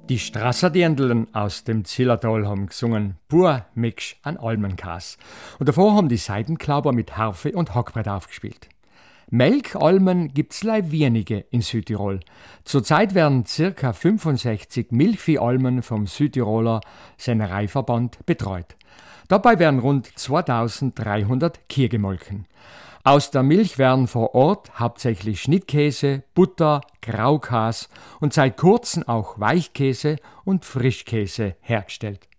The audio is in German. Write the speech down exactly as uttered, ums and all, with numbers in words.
Die Strasserdirndln aus dem Zillertal haben gesungen Pur Mix an Almenkas. Und davor haben die Seidenklauber mit Harfe und Hackbrett aufgespielt. Melkalmen gibt's leider wenige in Südtirol. Zurzeit werden ca. fünfundsechzig Milchviehalmen vom Südtiroler Sennereiverband betreut. Dabei werden rund zweitausenddreihundert Kühe gemolken. Aus der Milch werden vor Ort hauptsächlich Schnittkäse, Butter, Graukäse und seit kurzem auch Weichkäse und Frischkäse hergestellt.